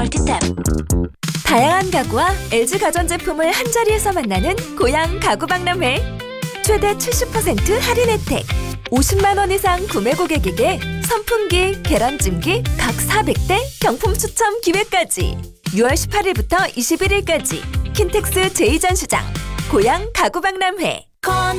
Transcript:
멀티탭. 다양한 가구와 LG 가전제품을 한자리에서 만나는 고양 가구박람회. 최대 70% 할인 혜택. 50만 원 이상 구매 고객에게 선풍기, 계란찜기 각 400대 경품 추첨 기회까지. 6월 18일부터 21일까지 킨텍스 제2전시장 고양 가구박람회.